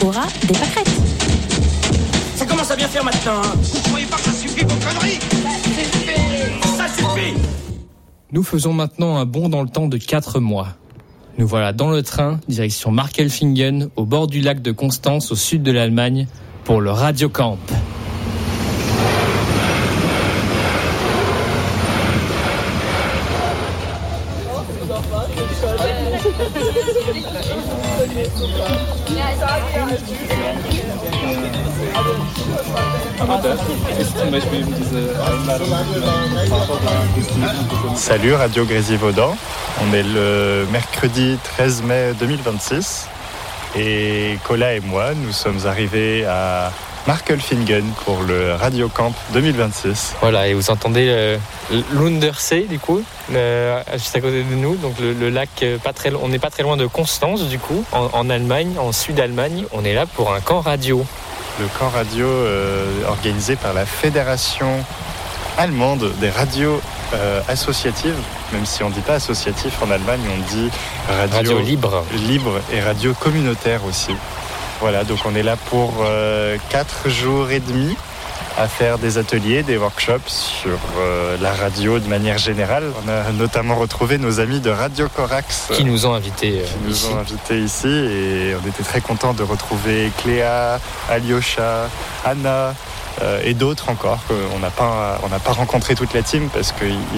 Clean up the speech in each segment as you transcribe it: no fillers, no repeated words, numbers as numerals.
aura des pâquerettes. Ça commence à bien faire maintenant, hein. Vous croyez pas que ça suffit vos conneries ? Ça suffit. Nous faisons maintenant un bond dans le temps de 4 mois. Nous voilà dans le train, direction Markelfingen, au bord du lac de Constance, au sud de l'Allemagne, pour le Radiocamp. Salut Radio Grésivaudan, on est le mercredi 13 mai 2026 et Cola et moi nous sommes arrivés à Markelfingen pour le Radiocamp 2026. Voilà, et vous entendez l'Undersee du coup, juste à côté de nous, donc le lac, on n'est pas très loin de Constance du coup, en Allemagne, en Sud-Allemagne. On est là pour un camp radio. Le camp radio organisé par la Fédération allemande des radios associatives, même si on ne dit pas associatif en Allemagne, on dit radio libre et radio communautaire aussi. Voilà, donc on est là pour 4 jours et demi à faire des ateliers, des workshops sur la radio de manière générale. On a notamment retrouvé nos amis de Radio Corax qui nous ont invités ici et on était très contents de retrouver Cléa, Alyosha, Anna et d'autres encore qu'on n'a pas rencontré toute la team parce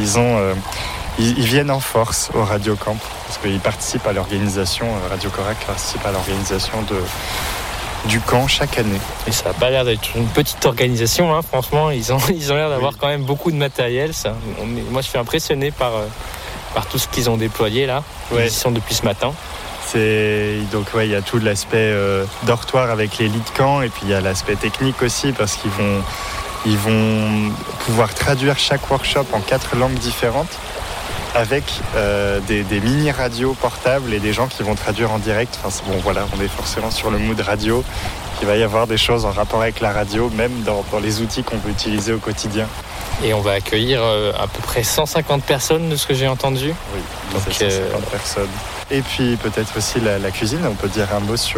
qu'ils viennent en force au Radiocamp parce qu'ils participent à l'organisation, Radio Corax participe à l'organisation du camp chaque année. Et ça n'a pas l'air d'être une petite organisation, hein, franchement, ils ont l'air d'avoir quand même beaucoup de matériel. Moi je suis impressionné par tout ce qu'ils ont déployé là, ils y sont depuis ce matin. Donc il y a tout l'aspect dortoir avec les lits de camp et puis il y a l'aspect technique aussi parce qu'ils vont pouvoir traduire chaque workshop en 4 langues différentes avec des mini-radios portables et des gens qui vont traduire en direct. On est forcément sur le mood radio. Il va y avoir des choses en rapport avec la radio, même dans les outils qu'on peut utiliser au quotidien. Et on va accueillir à peu près 150 personnes de ce que j'ai entendu. Oui, donc 150 personnes. Et puis peut-être aussi la cuisine, on peut dire un mot sur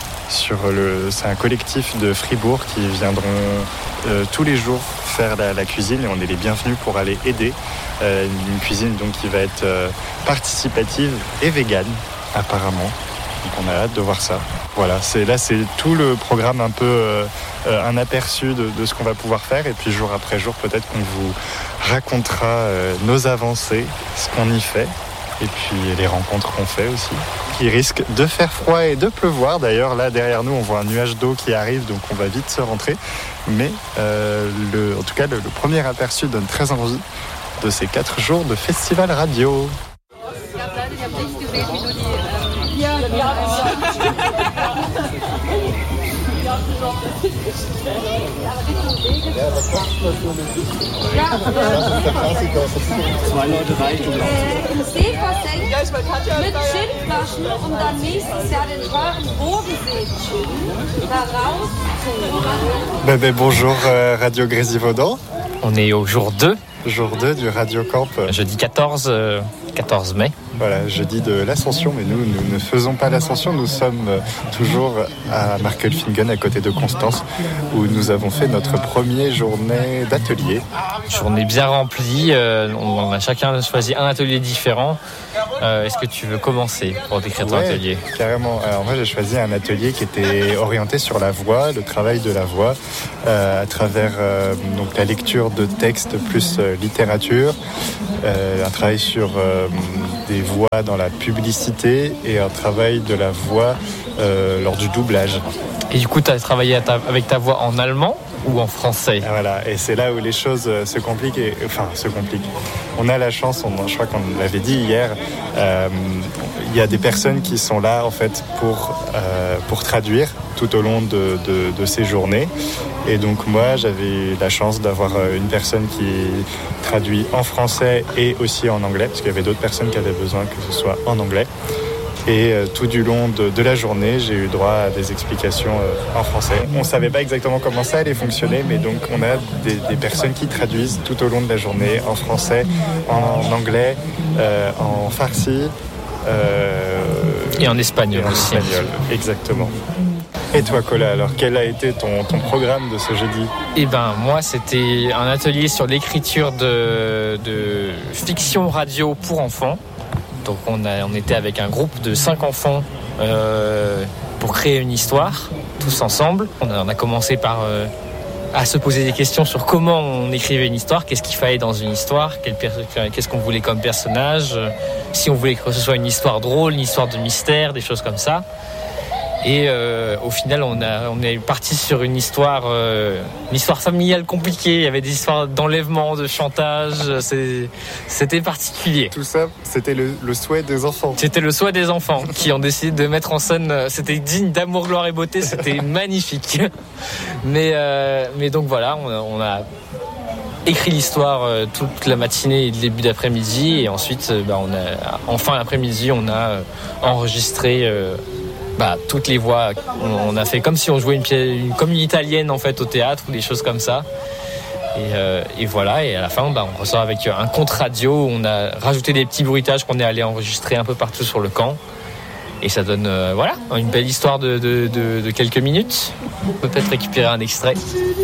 c'est un collectif de Fribourg qui viendront tous les jours faire la cuisine et on est les bienvenus pour aller aider. Une cuisine donc qui va être participative et végane apparemment. Donc on a hâte de voir ça. Voilà, c'est tout le programme un peu un aperçu de ce qu'on va pouvoir faire et puis jour après jour peut-être qu'on vous racontera nos avancées, ce qu'on y fait. Et puis les rencontres qu'on fait aussi, qui risquent de faire froid et de pleuvoir. D'ailleurs, là, derrière nous, on voit un nuage d'eau qui arrive, donc on va vite se rentrer. Mais en tout cas, le premier aperçu donne très envie de ces 4 jours de festival radio. Im See versenkt mit Gin-Flaschen, um dann nächstes Jahr den teuren Bodensee-Gin herauszuholen. Bonjour Radio Grésivaudan. On est au jour 2. Jour 2 du Radiocamp. Jeudi 14 mai. Voilà, jeudi de l'Ascension, mais nous ne faisons pas l'Ascension, nous sommes toujours à Markelfingen, à côté de Constance, où nous avons fait notre première journée d'atelier. Journée bien remplie, on a chacun choisi un atelier différent. Est-ce que tu veux commencer pour décrire ton atelier ? Carrément. Alors moi j'ai choisi un atelier qui était orienté sur la voix, le travail de la voix, à travers donc la lecture de textes plus littérature, un travail sur des voix dans la publicité et un travail de la voix lors du doublage. Et du coup tu as travaillé avec ta voix en allemand ou en français ? Voilà, et c'est là où les choses se compliquent. On a la chance, je crois qu'on l'avait dit hier, il y a des personnes qui sont là en fait pour traduire tout au long de ces journées. Et donc moi, j'avais la chance d'avoir une personne qui traduit en français et aussi en anglais, parce qu'il y avait d'autres personnes qui avaient besoin que ce soit en anglais. Et tout du long de la journée, j'ai eu droit à des explications en français. On ne savait pas exactement comment ça allait fonctionner, mais donc on a des personnes qui traduisent tout au long de la journée en français, en anglais, en farsi. Et en espagnol aussi. Exactement. Et toi, Cola, alors quel a été ton programme de ce jeudi ? Eh ben, moi, c'était un atelier sur l'écriture de fiction radio pour enfants. Donc, on était avec un groupe de 5 enfants pour créer une histoire, tous ensemble. On a commencé par à se poser des questions sur comment on écrivait une histoire, qu'est-ce qu'il fallait dans une histoire, qu'est-ce qu'on voulait comme personnage, si on voulait que ce soit une histoire drôle, une histoire de mystère, des choses comme ça. Et au final, on est parti sur une histoire familiale compliquée. Il y avait des histoires d'enlèvement, de chantage. C'était particulier. Tout ça, c'était le souhait des enfants. C'était le souhait des enfants qui ont décidé de mettre en scène. C'était digne d'amour, gloire et beauté. C'était magnifique. Mais donc voilà, on a écrit l'histoire toute la matinée et le début d'après-midi. Et ensuite, en fin d'après-midi, on a enregistré toutes les voix. On a fait comme si on jouait comme une italienne en fait au théâtre ou des choses comme ça. Et voilà. Et à la fin, on ressort avec un compte radio. On a rajouté des petits bruitages qu'on est allé enregistrer un peu partout sur le camp. Et ça donne une belle histoire de quelques minutes. On peut peut-être récupérer un extrait.